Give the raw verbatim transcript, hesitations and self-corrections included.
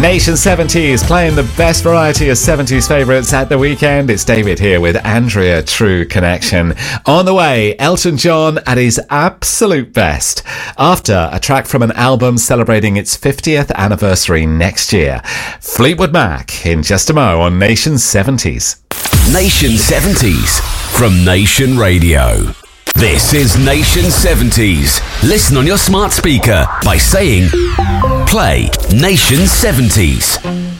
Nation seventies, playing the best variety of seventies favourites at the weekend. It's David here with Andrea, True Connection. On the way, Elton John at his absolute best, after a track from an album celebrating its fiftieth anniversary next year. Fleetwood Mac in just a mo on Nation seventies. Nation seventies from Nation Radio. This is Nation seventies. Listen on your smart speaker by saying, play Nation seventies.